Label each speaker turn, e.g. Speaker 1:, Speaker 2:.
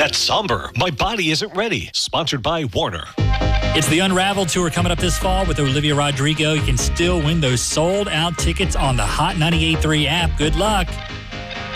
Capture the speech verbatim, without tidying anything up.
Speaker 1: That's somber. My body isn't ready. Sponsored by Warner.
Speaker 2: It's the Unraveled Tour coming up this fall with Olivia Rodrigo. You can still win those sold-out tickets on the Hot ninety-eight point three app. Good luck.